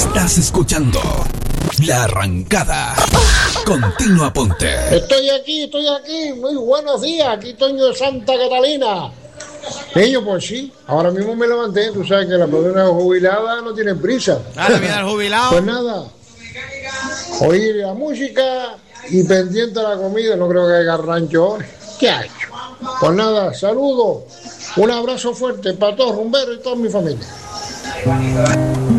Estás escuchando La Arrancada. Continua Ponte. Estoy aquí. Muy buenos días. Aquí Toño de Santa Catalina. Niño, pues sí. Ahora mismo me levanté. Tú sabes que las personas jubiladas no tienen prisa. Ahora viene el jubilado. Pues nada. Oír la música y pendiente a la comida. No creo que haya rancho hoy. ¿Qué ha hecho? Pues nada, saludos. Un abrazo fuerte para todos rumberos y toda mi familia.